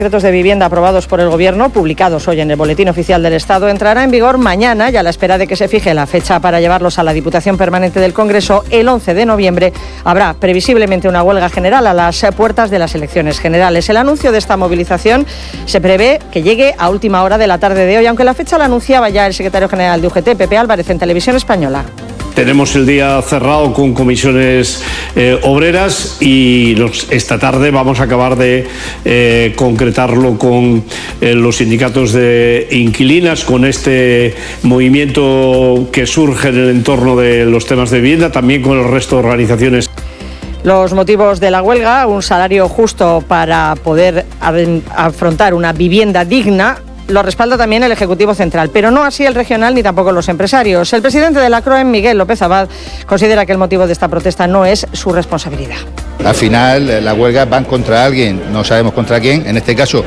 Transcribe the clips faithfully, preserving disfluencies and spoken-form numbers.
decretos de vivienda aprobados por el Gobierno, publicados hoy en el Boletín Oficial del Estado, entrará en vigor mañana y a la espera de que se fije la fecha para llevarlos a la Diputación Permanente del Congreso, el once de noviembre habrá previsiblemente una huelga general a las puertas de las elecciones generales. El anuncio de esta movilización se prevé que llegue a última hora de la tarde de hoy, aunque la fecha la anunciaba ya el secretario general de U G T, Pepe Álvarez, en Televisión Española. Tenemos el día cerrado con comisiones eh, obreras y los, esta tarde vamos a acabar de eh, concretarlo con eh, los sindicatos de inquilinas, con este movimiento que surge en el entorno de los temas de vivienda, también con el resto de organizaciones. Los motivos de la huelga: un salario justo para poder afrontar una vivienda digna. Lo respalda también el Ejecutivo Central, pero no así el regional ni tampoco los empresarios. El presidente de la CROEM, Miguel López Abad, considera que el motivo de esta protesta no es su responsabilidad. Al final, las huelgas van contra alguien, no sabemos contra quién. En este caso,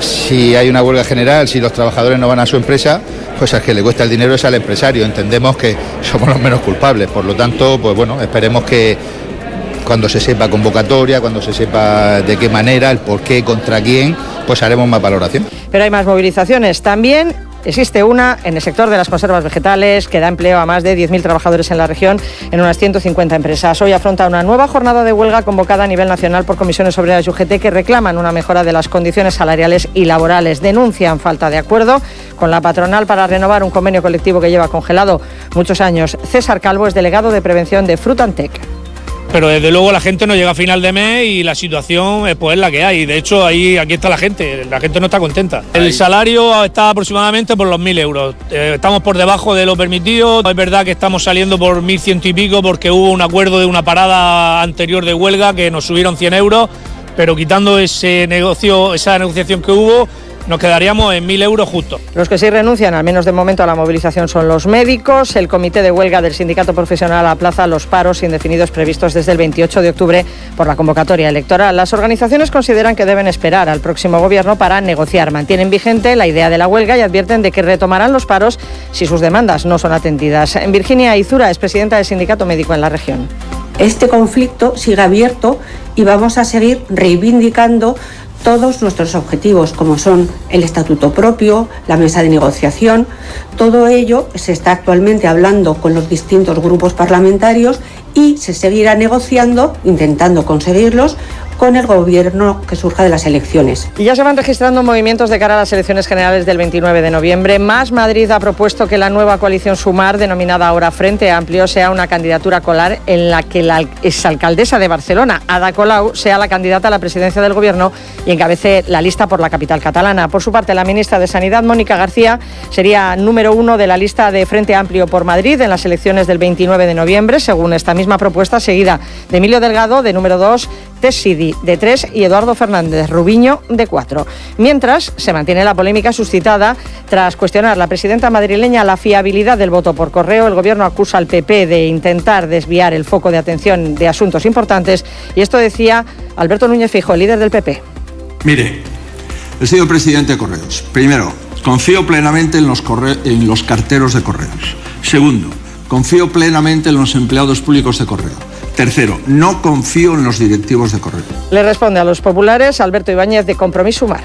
si hay una huelga general, si los trabajadores no van a su empresa, pues al que le cuesta el dinero es al empresario. Entendemos que somos los menos culpables, por lo tanto, pues bueno, esperemos que cuando se sepa convocatoria, cuando se sepa de qué manera, el por qué, contra quién, pues haremos más valoración. Pero hay más movilizaciones. También existe una en el sector de las conservas vegetales que da empleo a más de diez mil trabajadores en la región en unas ciento cincuenta empresas. Hoy afronta una nueva jornada de huelga convocada a nivel nacional por comisiones obreras y U G T que reclaman una mejora de las condiciones salariales y laborales. Denuncian falta de acuerdo con la patronal para renovar un convenio colectivo que lleva congelado muchos años. César Calvo es delegado de prevención de Fruit and Tech. Pero desde luego la gente no llega a final de mes y la situación pues, es la que hay. De hecho, ahí aquí está la gente, la gente no está contenta. El salario está aproximadamente por los mil euros. Eh, estamos por debajo de lo permitido. Es verdad que estamos saliendo por mil ciento y pico porque hubo un acuerdo de una parada anterior de huelga que nos subieron cien euros, pero quitando ese negocio, esa negociación que hubo, nos quedaríamos en mil euros justo. Los que sí renuncian, al menos de momento, a la movilización son los médicos. El comité de huelga del sindicato profesional aplaza los paros indefinidos previstos desde el veintiocho de octubre por la convocatoria electoral. Las organizaciones consideran que deben esperar al próximo gobierno para negociar. Mantienen vigente la idea de la huelga y advierten de que retomarán los paros si sus demandas no son atendidas. Virginia Izura es presidenta del sindicato médico en la región. Este conflicto sigue abierto y vamos a seguir reivindicando todos nuestros objetivos, como son el estatuto propio, la mesa de negociación. Todo ello se está actualmente hablando con los distintos grupos parlamentarios y se seguirá negociando, intentando conseguirlos, con el gobierno que surja de las elecciones. Y ya se van registrando movimientos de cara a las elecciones generales del veintinueve de noviembre. Más Madrid ha propuesto que la nueva coalición Sumar, denominada ahora Frente Amplio, sea una candidatura colar en la que la exalcaldesa de Barcelona, Ada Colau, sea la candidata a la presidencia del gobierno y encabece la lista por la capital catalana. Por su parte, la ministra de Sanidad, Mónica García, sería número uno de la lista de Frente Amplio por Madrid en las elecciones del veintinueve de noviembre, según esta misma propuesta, seguida de Emilio Delgado, de número dos, Tessidi, de tres, y Eduardo Fernández Rubiño, de cuatro. Mientras, se mantiene la polémica suscitada tras cuestionar la presidenta madrileña la fiabilidad del voto por correo. El gobierno acusa al P P de intentar desviar el foco de atención de asuntos importantes, y esto decía Alberto Núñez Feijóo, el líder del P P. Mire, he sido presidente de Correos. Primero, confío plenamente en los, corre- en los carteros de Correos. Segundo, confío plenamente en los empleados públicos de Correo. Tercero, no confío en los directivos de Correo. Le responde a los populares Alberto Ibáñez, de Compromís Sumar.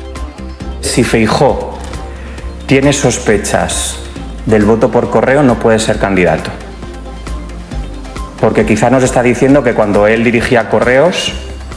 Si Feijóo tiene sospechas del voto por correo, no puede ser candidato. Porque quizá nos está diciendo que cuando él dirigía Correos,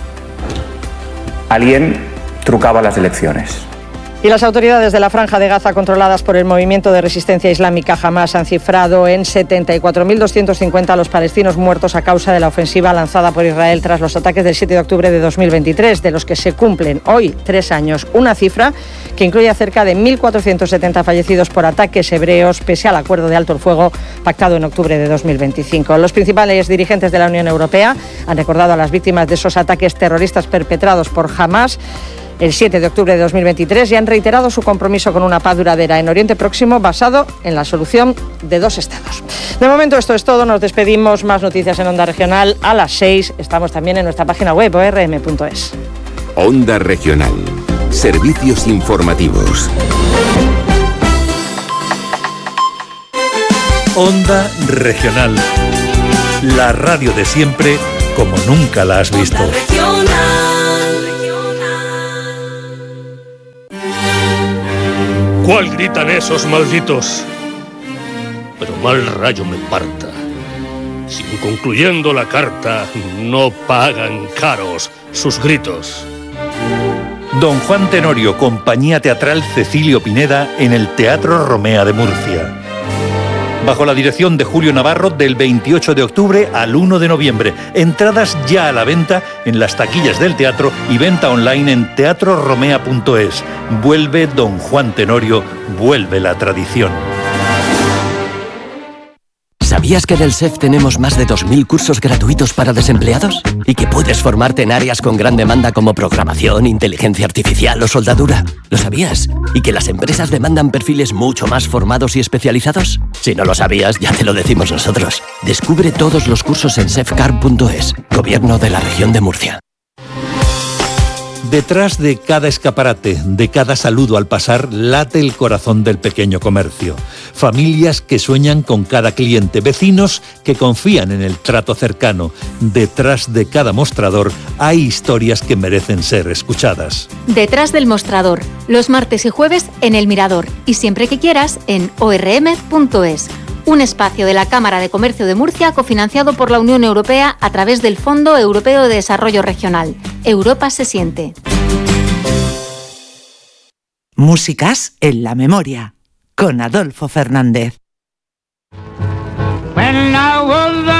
alguien trucaba las elecciones. Y las autoridades de la Franja de Gaza, controladas por el movimiento de resistencia islámica Hamás, han cifrado en setenta y cuatro mil doscientos cincuenta a los palestinos muertos a causa de la ofensiva lanzada por Israel tras los ataques del siete de octubre de dos mil veintitrés, de los que se cumplen hoy tres años. Una cifra que incluye a cerca de mil cuatrocientos setenta fallecidos por ataques hebreos, pese al acuerdo de alto el fuego pactado en octubre de dos mil veinticinco. Los principales dirigentes de la Unión Europea han recordado a las víctimas de esos ataques terroristas perpetrados por Hamás el siete de octubre de dos mil veintitrés y han reiterado su compromiso con una paz duradera en Oriente Próximo basado en la solución de dos estados. De momento esto es todo, nos despedimos. Más noticias en Onda Regional a las seis. Estamos también en nuestra página web o r m punto es. Onda Regional. Servicios informativos. Onda Regional. La radio de siempre como nunca la has visto. ¿Cuál gritan esos malditos? Pero mal rayo me parta. Si concluyendo la carta no pagan caros sus gritos. Don Juan Tenorio, Compañía Teatral Cecilio Pineda, en el Teatro Romea de Murcia. Bajo la dirección de Julio Navarro, del veintiocho de octubre al uno de noviembre. Entradas ya a la venta en las taquillas del teatro y venta online en teatro romea punto es. Vuelve Don Juan Tenorio, vuelve la tradición. ¿Sabías que en el S E F tenemos más de dos mil cursos gratuitos para desempleados? ¿Y que puedes formarte en áreas con gran demanda como programación, inteligencia artificial o soldadura? ¿Lo sabías? ¿Y que las empresas demandan perfiles mucho más formados y especializados? Si no lo sabías, ya te lo decimos nosotros. Descubre todos los cursos en sefcar punto es, Gobierno de la Región de Murcia. Detrás de cada escaparate, de cada saludo al pasar, late el corazón del pequeño comercio. Familias que sueñan con cada cliente, vecinos que confían en el trato cercano. Detrás de cada mostrador hay historias que merecen ser escuchadas. Detrás del mostrador, los martes y jueves en El Mirador y siempre que quieras en o erre eme punto es. Un espacio de la Cámara de Comercio de Murcia cofinanciado por la Unión Europea a través del Fondo Europeo de Desarrollo Regional. Europa se siente. Músicas en la memoria, con Adolfo Fernández. When I was